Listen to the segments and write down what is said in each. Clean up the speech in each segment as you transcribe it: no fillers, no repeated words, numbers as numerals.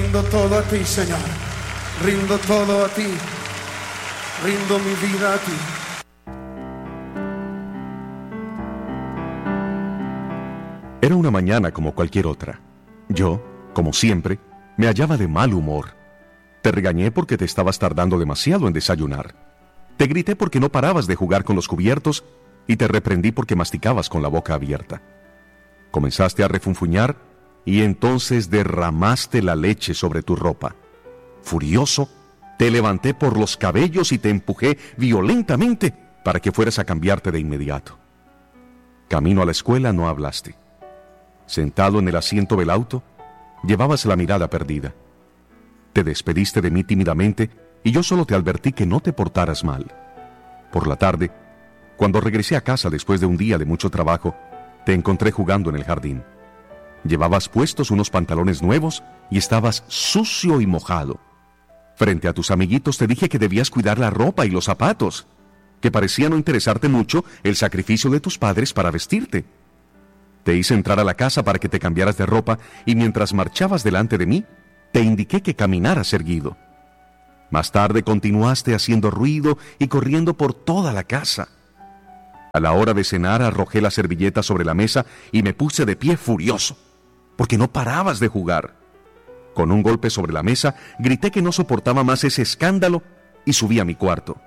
rindo todo a ti, Señor. Rindo todo a ti. Rindo mi vida a ti. Era una mañana como cualquier otra. Yo, como siempre, me hallaba de mal humor. Te regañé porque te estabas tardando demasiado en desayunar. Te grité porque no parabas de jugar con los cubiertos y te reprendí porque masticabas con la boca abierta. Comenzaste a refunfuñar y entonces derramaste la leche sobre tu ropa. Furioso, te levanté por los cabellos y te empujé violentamente para que fueras a cambiarte de inmediato. Camino a la escuela no hablaste. Sentado en el asiento del auto, llevabas la mirada perdida. Te despediste de mí tímidamente y yo solo te advertí que no te portaras mal. Por la tarde, cuando regresé a casa después de un día de mucho trabajo, te encontré jugando en el jardín. Llevabas puestos unos pantalones nuevos y estabas sucio y mojado. Frente a tus amiguitos te dije que debías cuidar la ropa y los zapatos, que parecía no interesarte mucho el sacrificio de tus padres para vestirte. Te hice entrar a la casa para que te cambiaras de ropa y mientras marchabas delante de mí, te indiqué que caminaras erguido. Más tarde continuaste haciendo ruido y corriendo por toda la casa. A la hora de cenar arrojé la servilleta sobre la mesa y me puse de pie furioso, porque no parabas de jugar. Con un golpe sobre la mesa, grité que no soportaba más ese escándalo y subí a mi cuarto.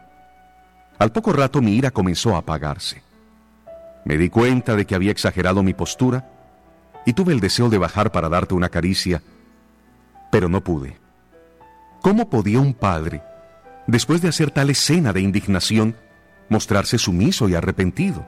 Al poco rato mi ira comenzó a apagarse. Me di cuenta de que había exagerado mi postura y tuve el deseo de bajar para darte una caricia, pero no pude. ¿Cómo podía un padre, después de hacer tal escena de indignación, mostrarse sumiso y arrepentido?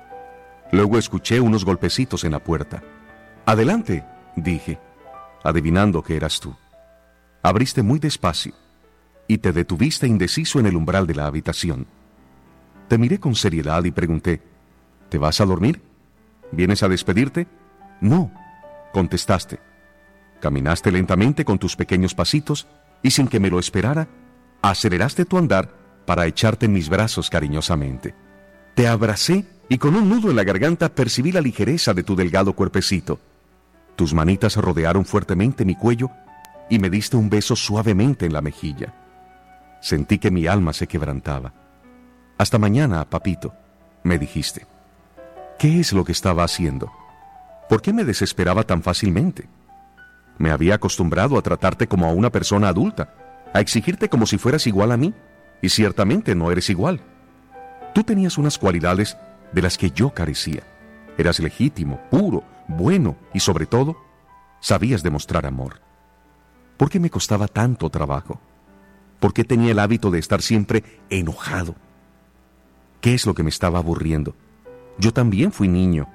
Luego escuché unos golpecitos en la puerta. «Adelante», dije, adivinando que eras tú. Abriste muy despacio y te detuviste indeciso en el umbral de la habitación. Te miré con seriedad y pregunté: ¿te vas a dormir? ¿Vienes a despedirte? No, contestaste. Caminaste lentamente con tus pequeños pasitos y sin que me lo esperara, aceleraste tu andar para echarte en mis brazos cariñosamente. Te abracé y con un nudo en la garganta percibí la ligereza de tu delgado cuerpecito. Tus manitas rodearon fuertemente mi cuello y me diste un beso suavemente en la mejilla. Sentí que mi alma se quebrantaba. «Hasta mañana, papito», me dijiste. ¿Qué es lo que estaba haciendo? ¿Por qué me desesperaba tan fácilmente? Me había acostumbrado a tratarte como a una persona adulta, a exigirte como si fueras igual a mí, y ciertamente no eres igual. Tú tenías unas cualidades de las que yo carecía. Eras legítimo, puro, bueno y sobre todo, sabías demostrar amor. ¿Por qué me costaba tanto trabajo? ¿Por qué tenía el hábito de estar siempre enojado? ¿Qué es lo que me estaba aburriendo? Yo también fui niño.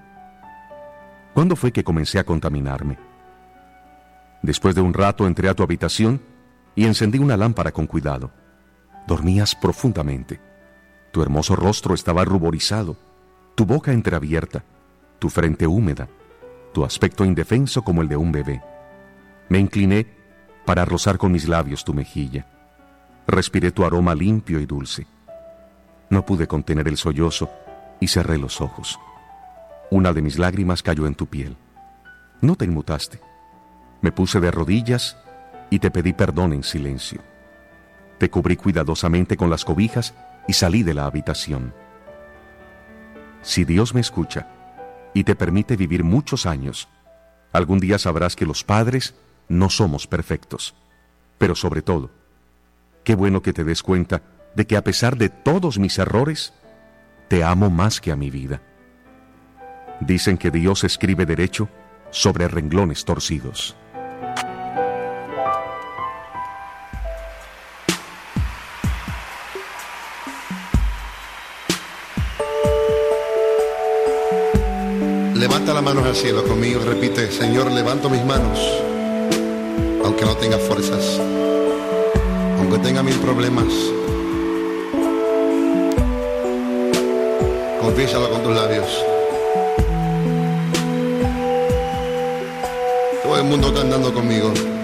¿Cuándo fue que comencé a contaminarme? Después de un rato entré a tu habitación y encendí una lámpara con cuidado. Dormías profundamente. Tu hermoso rostro estaba ruborizado, tu boca entreabierta, tu frente húmeda, tu aspecto indefenso como el de un bebé. Me incliné para rozar con mis labios tu mejilla. Respiré tu aroma limpio y dulce. No pude contener el sollozo y cerré los ojos. Una de mis lágrimas cayó en tu piel. No te inmutaste. Me puse de rodillas y te pedí perdón en silencio. Te cubrí cuidadosamente con las cobijas y salí de la habitación. Si Dios me escucha y te permite vivir muchos años, algún día sabrás que los padres no somos perfectos. Pero sobre todo, qué bueno que te des cuenta de que a pesar de todos mis errores, te amo más que a mi vida. Dicen que Dios escribe derecho sobre renglones torcidos. Levanta las manos al cielo conmigo y repite: Señor, levanto mis manos, aunque no tenga fuerzas, aunque tenga mil problemas. Confiésalo con tus labios. Todo el mundo cantando conmigo.